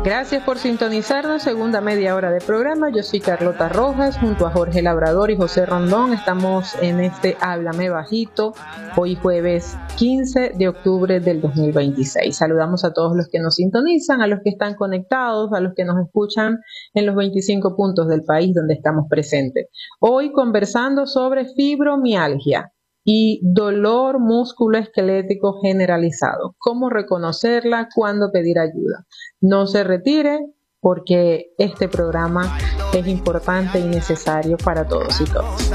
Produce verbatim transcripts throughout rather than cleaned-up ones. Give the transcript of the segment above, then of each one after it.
Gracias por sintonizarnos, segunda media hora de programa. Yo soy Carlota Rojas, junto a Jorge Labrador y José Rondón. Estamos en este Háblame Bajito, hoy jueves quince de octubre del dos mil veintiséis. Saludamos a todos los que nos sintonizan, a los que están conectados, a los que nos escuchan en los veinticinco puntos del país donde estamos presentes. Hoy conversando sobre fibromialgia y dolor musculoesquelético generalizado. ¿Cómo reconocerla? ¿Cuándo pedir ayuda? No se retire porque este programa es importante y necesario para todos y todas.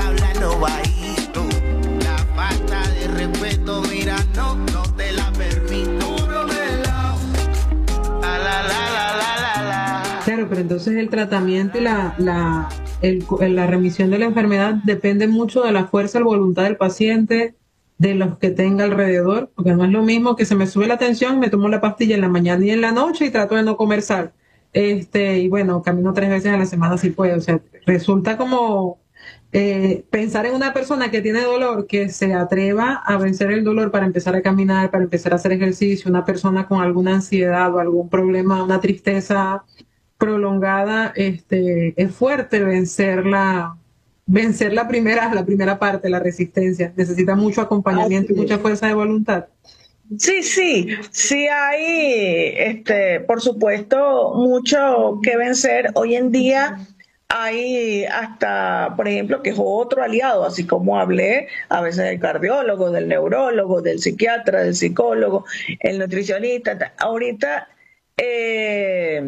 Claro, pero entonces el tratamiento y la, la, el, la remisión de la enfermedad depende mucho de la fuerza y voluntad del paciente, de los que tenga alrededor, porque no es lo mismo que se me sube la tensión, me tomo la pastilla en la mañana y en la noche y trato de no comer sal. Este, y bueno, camino tres veces a la semana si puedo. O sea, resulta como eh, pensar en una persona que tiene dolor, que se atreva a vencer el dolor para empezar a caminar, para empezar a hacer ejercicio, una persona con alguna ansiedad o algún problema, una tristeza prolongada, este, es fuerte vencer la, vencer la primera, la primera parte, la resistencia. Necesita mucho acompañamiento y mucha fuerza de voluntad. Sí, sí, sí hay, este, por supuesto, mucho que vencer. Hoy en día hay hasta, por ejemplo, que es otro aliado, así como hablé a veces del cardiólogo, del neurólogo, del psiquiatra, del psicólogo, el nutricionista. Ahorita eh,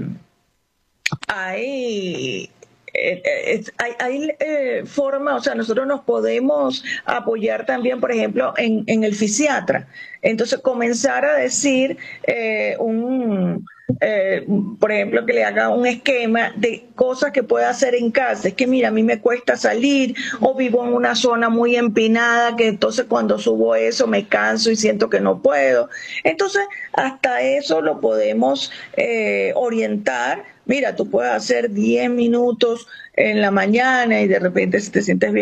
hay... Eh, eh, hay, hay eh, forma, o sea, nosotros nos podemos apoyar también, por ejemplo, en, en el fisiatra. Entonces, comenzar a decir eh, un, eh, por ejemplo, que le haga un esquema de cosas que pueda hacer en casa. Es que, mira, a mí me cuesta salir o vivo en una zona muy empinada, que entonces cuando subo eso me canso y siento que no puedo. Entonces, hasta eso lo podemos eh, orientar. Mira, tú puedes hacer diez minutos en la mañana y de repente si te sientes bien